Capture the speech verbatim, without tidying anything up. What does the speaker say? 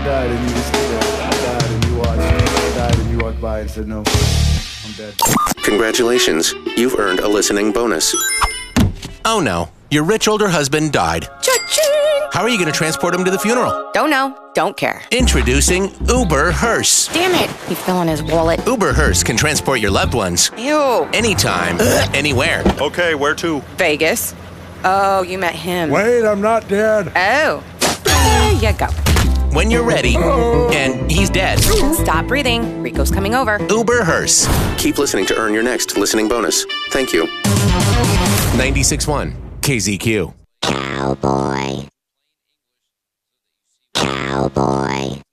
died and you just stood there. I died and you watched. I died and you walked by and said, no, I'm dead. Congratulations, you've earned a listening bonus. Oh no, your rich older husband died. Cha-ching! How are you going to transport him to the funeral? Don't know. Don't care. Introducing Uber Hearse. Damn it. He fell on his wallet. Uber Hearse can transport your loved ones. Ew. Anytime, anywhere. Okay, where to? Vegas. Oh, you met him. Wait, I'm not dead. Oh. There you go. When you're ready, and he's dead. Stop breathing. Rico's coming over. Uber Hearse. Keep listening to earn your next listening bonus. Thank you. ninety-six point one K Z Q. Cowboy. Cowboy.